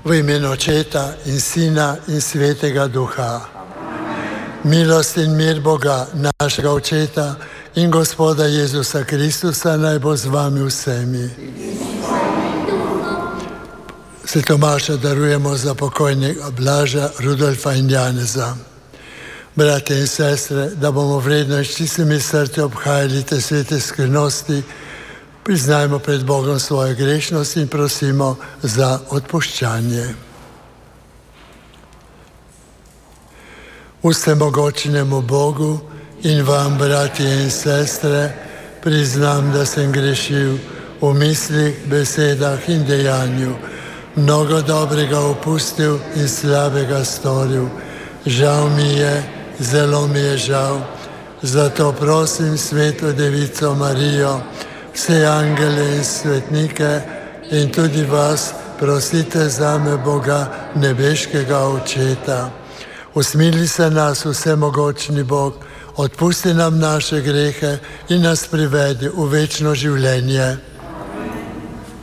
V imenu Očeta in Sina in Svetega Duha. Milost in mir Boga, našega Očeta in Gospoda Jezusa Kristusa naj bo z vami vsemi. Svetomaša darujemo za pokojnega Blaža, Rudolfa in Janeza. Brate in sestre, da bomo vredno in s čistimi srci obhajali te svete skrivnosti, priznajmo pred Bogom svojo grešnost in prosimo za odpuščanje. Vsemogočnemu Bogu in vam, bratje in sestre, priznam, da sem grešil v mislih, besedah in dejanju, mnogo dobrega opustil in slabega storil. Žal mi je, zelo mi je žal, zato prosim Sveto Devico Marijo, vse angele in svetnike in tudi vas prosite zame Boga, nebeškega Očeta. Usmili se nas, vsemogočni Bog, odpusti nam naše grehe in nas privedi v večno življenje.